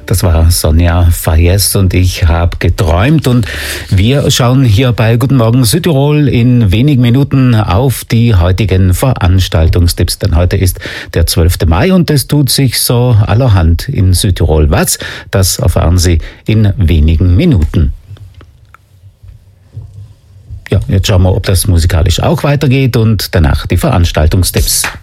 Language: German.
Das war Sonja Fayez und ich habe geträumt, und wir schauen hier bei Guten Morgen Südtirol in wenigen Minuten auf die heutigen Veranstaltungstipps, denn heute ist der 12. Mai und es tut sich so allerhand in Südtirol. Was? Das erfahren Sie in wenigen Minuten. Ja, jetzt schauen wir, ob das musikalisch auch weitergeht, und danach die Veranstaltungstipps.